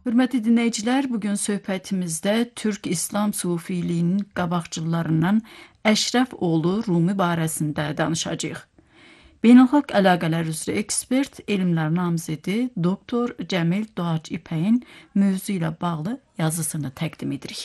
Hörmətli dinləyicilər, bugün söhbətimizdə Türk İslam sufiliğinin qabaqcıllarından Əşrəf oğlu Rumi barəsində danışacağıq. Beynəlxalq əlaqələr üzrə ekspert, elmlər namizədi Doktor Cəmil Doğaç İpəyin mövzu ilə bağlı yazısını təqdim edirik.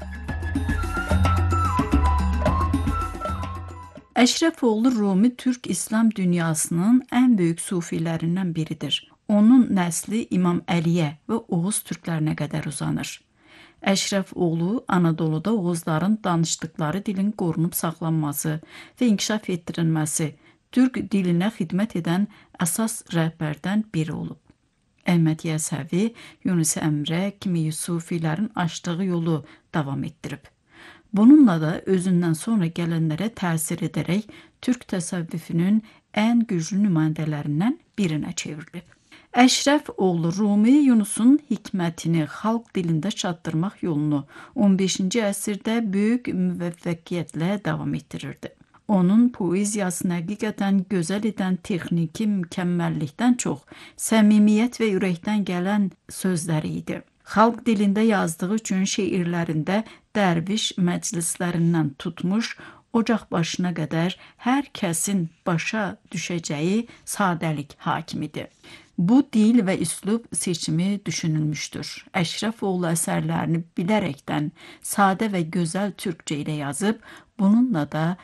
Əşrəf oğlu Rumi Türk İslam dünyasının ən böyük sufilərindən biridir. Onun nəsli İmam Əliyə və Oğuz türklərinə qədər uzanır. Əşrəf oğlu Anadoluda Oğuzların danışdıkları dilin qorunub saxlanması və inkişaf etdirilməsi, Türk dilinə xidmət edən əsas rəhbərdən biri olub. Əhməd Yəsəvi, Yunus Əmrə kimi sufilərin açdığı yolu davam etdirib. Bununla da özündən sonra gələnlərə təsir edərək Türk təsəvvüfünün ən güclü nümayəndələrindən birinə çevrilib. Əşrəf oğlu Rumi Yunusun hikmətini xalq dilində çatdırmaq yolunu 15-ci əsrdə böyük müvəffəqiyyətlə davam etdirirdi. Onun poeziyasını həqiqətən gözəl edən texniki mükəmməllikdən çox səmimiyyət və ürəkdən gələn sözləri idi. Xalq dilində yazdığı üçün şeirlərində dərviş məclislərindən tutmuş, ocaq başına qədər hər kəsin başa düşəcəyi sadəlik hakimidir. Bu dil və üslub seçimi düşünülmüşdür. Əşrəf oğlu əsərlərini bilərəkdən sadə və gözəl türkcə ilə yazıb, bununla da